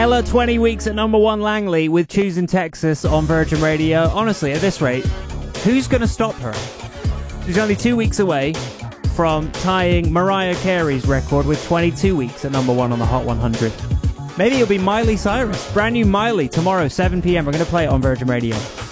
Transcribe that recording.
Ella, 20 weeks at number one Langley with Choosing Texas on Virgin Radio. Honestly, at this rate, who's going to stop her? She's only 2 weeks away from tying Mariah Carey's record with 22 weeks at number one on the Hot 100. Maybe it'll be Miley Cyrus. Brand new Miley tomorrow, 7 p.m. We're going to play it on Virgin Radio.